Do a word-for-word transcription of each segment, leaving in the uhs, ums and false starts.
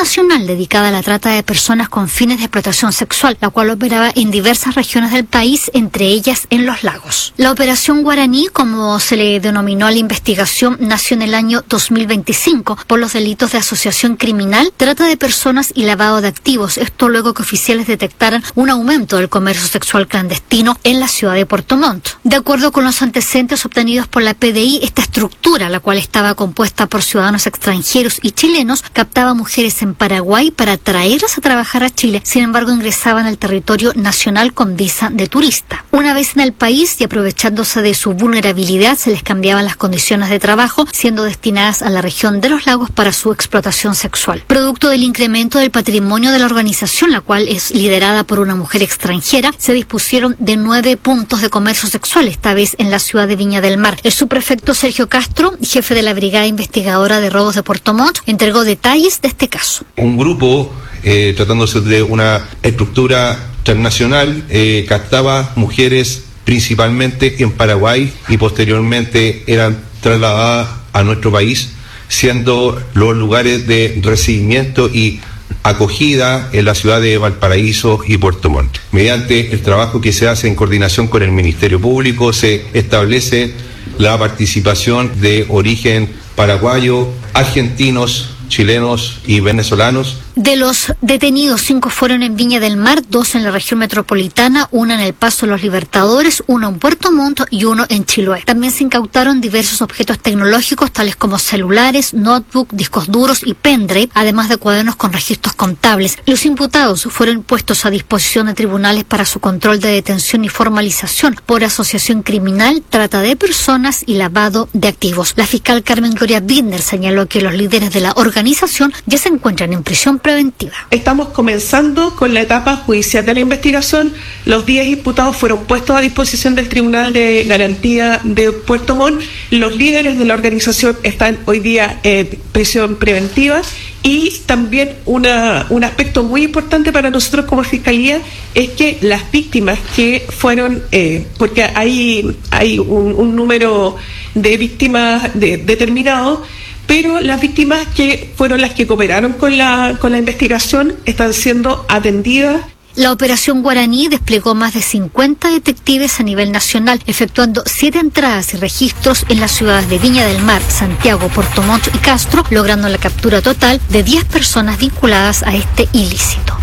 transnacional dedicada a la trata de personas con fines de explotación sexual, la cual operaba en diversas regiones del país, entre ellas en Los Lagos. La Operación Guaraní, como se le denominó a la investigación, nació en el año dos mil veinticinco por los delitos de asociación criminal, trata de personas y lavado de activos. Esto luego que oficiales detectaran un aumento del comercio sexual clandestino en la ciudad de Puerto Montt. De acuerdo con los antecedentes obtenidos por la P D I, esta estructura, la cual estaba compuesta por ciudadanos extranjeros y chilenos, captaba mujeres en Paraguay para traerlas a trabajar a Chile. Sin embargo, ingresaban al territorio nacional con visa de turista. Una vez en el país y aprovechándose de su vulnerabilidad, se les cambiaban las condiciones de trabajo, siendo destinadas a la región de Los Lagos para su explotación sexual. Producto del incremento del patrimonio de la organización, la cual es liderada por una mujer extranjera, se dispusieron de nueve puntos de comercio sexual, esta vez en la ciudad de Viña del Mar. El subprefecto Sergio Castro, jefe de la Brigada Investigadora de Robos de Puerto Montt, entregó detalles de este caso. Un grupo, eh, tratándose de una estructura transnacional, eh, captaba mujeres principalmente en Paraguay y posteriormente eran trasladadas a nuestro país, siendo los lugares de recibimiento y acogida en la ciudad de Valparaíso y Puerto Montt. Mediante el trabajo que se hace en coordinación con el Ministerio Público, se establece la participación de origen paraguayo, argentinos, chilenos y venezolanos. De los detenidos, cinco fueron en Viña del Mar, dos en la región metropolitana, una en el Paso de los Libertadores, uno en Puerto Montt y uno en Chiloé. También se incautaron diversos objetos tecnológicos, tales como celulares, notebook, discos duros y pendrive, además de cuadernos con registros contables. Los imputados fueron puestos a disposición de tribunales para su control de detención y formalización por asociación criminal, trata de personas y lavado de activos. La fiscal Carmen Gloria Bittner señaló que los líderes de la organización ya se encuentran en prisión preventiva. Estamos comenzando con la etapa judicial de la investigación. Los diez imputados fueron puestos a disposición del Tribunal de Garantía de Puerto Montt. Los líderes de la organización están hoy día en prisión preventiva. Y también una, un aspecto muy importante para nosotros como Fiscalía es que las víctimas que fueron, eh, porque hay, hay un, un número de víctimas de, determinado, pero las víctimas que fueron las que cooperaron con la, con la investigación están siendo atendidas. La Operación Guaraní desplegó más de cincuenta detectives a nivel nacional, efectuando siete entradas y registros en las ciudades de Viña del Mar, Santiago, Puerto Montt y Castro, logrando la captura total de diez personas vinculadas a este ilícito.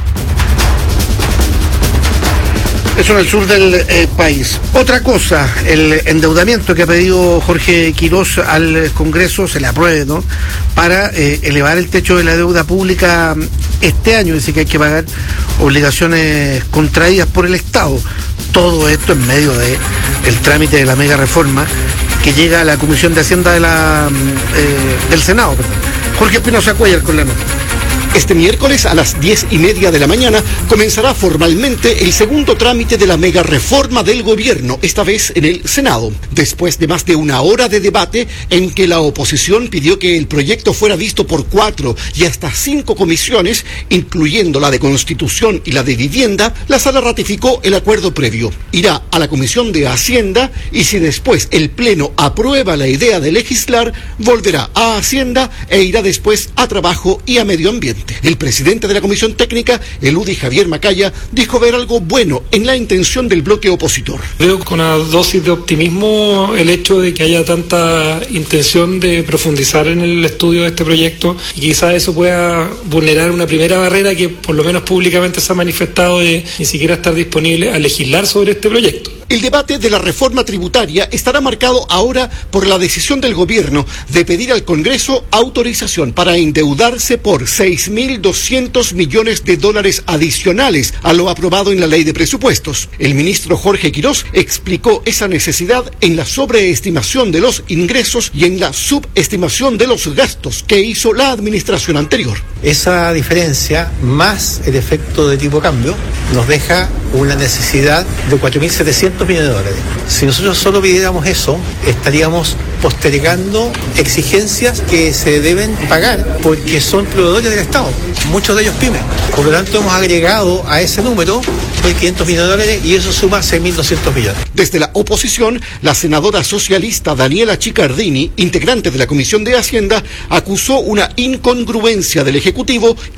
Eso en el sur del eh, país. Otra cosa, el endeudamiento que ha pedido Jorge Quirós al Congreso, se le apruebe, ¿no?, para eh, elevar el techo de la deuda pública este año, dice que hay que pagar obligaciones contraídas por el Estado. Todo esto en medio de el trámite de la mega reforma que llega a la Comisión de Hacienda de la, eh, del Senado. Perdón. Jorge Espinosa Cuellar con la nota. Este miércoles a las diez y media de la mañana comenzará formalmente el segundo trámite de la mega reforma del gobierno, esta vez en el Senado. Después de más de una hora de debate en que la oposición pidió que el proyecto fuera visto por cuatro y hasta cinco comisiones, incluyendo la de Constitución y la de Vivienda, la sala ratificó el acuerdo previo. Irá a la Comisión de Hacienda y si después el Pleno aprueba la idea de legislar, volverá a Hacienda e irá después a Trabajo y a Medio Ambiente. El presidente de la Comisión Técnica, el U D I Javier Macaya, dijo ver algo bueno en la intención del bloque opositor. Veo con una dosis de optimismo el hecho de que haya tanta intención de profundizar en el estudio de este proyecto y quizás eso pueda vulnerar una primera barrera que por lo menos públicamente se ha manifestado de ni siquiera estar disponible a legislar sobre este proyecto. El debate de la reforma tributaria estará marcado ahora por la decisión del gobierno de pedir al Congreso autorización para endeudarse por seis mil doscientos millones de dólares adicionales a lo aprobado en la ley de presupuestos. El ministro Jorge Quirós explicó esa necesidad en la sobreestimación de los ingresos y en la subestimación de los gastos que hizo la administración anterior. Esa diferencia, más el efecto de tipo cambio, nos deja una necesidad de cuatro mil setecientos millones de dólares. Si nosotros solo pidiéramos eso, estaríamos postergando exigencias que se deben pagar porque son proveedores del Estado, muchos de ellos pymes. Por lo tanto, hemos agregado a ese número mil quinientos millones de dólares y eso suma seis mil doscientos millones. Desde la oposición, la senadora socialista Daniela Chicardini, integrante de la Comisión de Hacienda, acusó una incongruencia del Ejecutivo